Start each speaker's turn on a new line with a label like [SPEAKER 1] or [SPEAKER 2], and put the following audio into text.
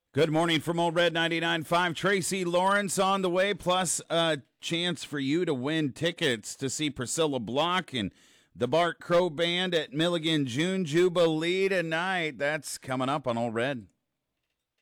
[SPEAKER 1] Good morning from Old Red 99.5. Tracy Lawrence on the way, plus a chance for you to win tickets to see Priscilla Block and the Bart Crow Band at Milligan June Jubilee tonight. That's coming up on Old Red.